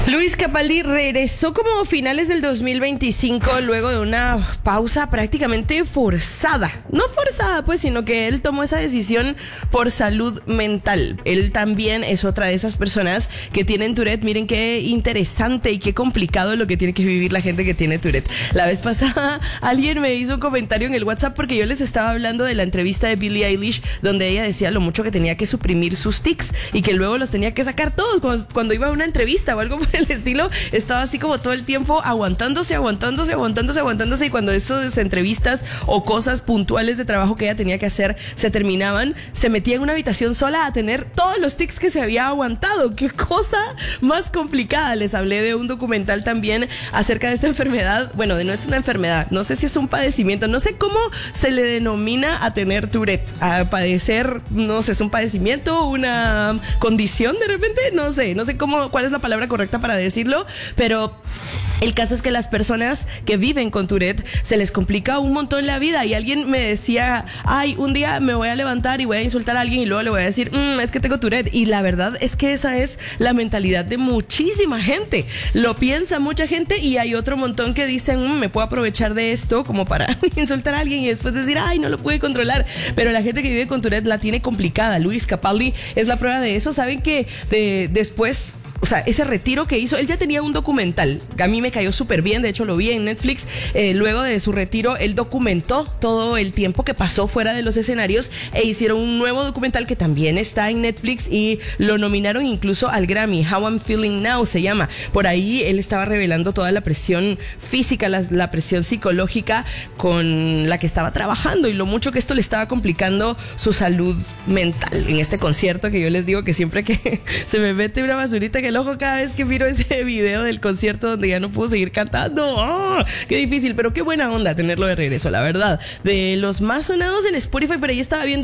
Luis Capaldi regresó como finales del 2025 luego de una pausa prácticamente forzada. No forzada pues, sino que él tomó esa decisión por salud mental. Él también es otra de esas personas que tienen Tourette. Miren qué interesante y qué complicado lo que tiene que vivir la gente que tiene Tourette. La vez pasada alguien me hizo un comentario en el WhatsApp porque yo les estaba hablando de la entrevista de Billie Eilish donde ella decía lo mucho que tenía que suprimir sus tics y que luego los tenía que sacar todos cuando iba a una entrevista o algo por el estilo. Estaba así como todo el tiempo aguantándose y cuando esas entrevistas o cosas puntuales de trabajo que ella tenía que hacer se terminaban, se metía en una habitación sola a tener todos los tics que se había aguantado. ¡Qué cosa más complicada! Les hablé de un documental también acerca de esta enfermedad. Bueno, no es una enfermedad, no sé si es un padecimiento, no sé cómo se le denomina a tener Tourette, a padecer, no sé, es un padecimiento, una condición de repente, no sé cuál es la palabra correcta para decirlo, pero el caso es que las personas que viven con Tourette se les complica un montón la vida. Y alguien me decía, ay, un día me voy a levantar y voy a insultar a alguien y luego le voy a decir, es que tengo Tourette. Y la verdad es que esa es la mentalidad de muchísima gente. Lo piensa mucha gente y hay otro montón que dicen, me puedo aprovechar de esto como para insultar a alguien y después decir, ay, no lo pude controlar. Pero la gente que vive con Tourette la tiene complicada. Luis Capaldi es la prueba de eso. Saben que después... O sea, ese retiro que hizo, él ya tenía un documental que a mí me cayó súper bien, de hecho lo vi en Netflix. Luego de su retiro, él documentó todo el tiempo que pasó fuera de los escenarios e hicieron un nuevo documental que también está en Netflix y lo nominaron incluso al Grammy. How I'm Feeling Now se llama. Por ahí él estaba revelando toda la presión física, la presión psicológica con la que estaba trabajando y lo mucho que esto le estaba complicando su salud mental. En este concierto que yo les digo que siempre que se me mete una basurita que el ojo cada vez que miro ese video del concierto donde ya no puedo seguir cantando. ¡Oh! Qué difícil, pero qué buena onda tenerlo de regreso, la verdad. De los más sonados en Spotify, por ahí estaba viendo